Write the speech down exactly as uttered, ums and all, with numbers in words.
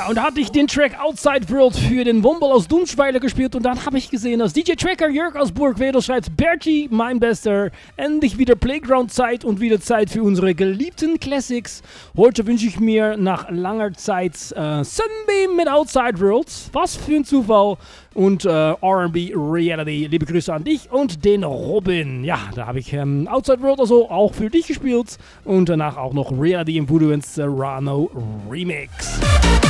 Ja, und da hatte ich den Track Outside World für den Womble aus Dunschweiler gespielt und dann habe ich gesehen, dass D J Tracker Jörg aus Burgwedel schreibt, Bertie, mein Bester, endlich wieder Playground-Zeit und wieder Zeit für unsere geliebten Classics. Heute wünsche ich mir nach langer Zeit äh, Sunbeam mit Outside World. Was für ein Zufall. Und äh, R and B Reality. Liebe Grüße an dich und den Robin. Ja, da habe ich ähm, Outside World also auch für dich gespielt und danach auch noch Reality Influence Serrano Remix.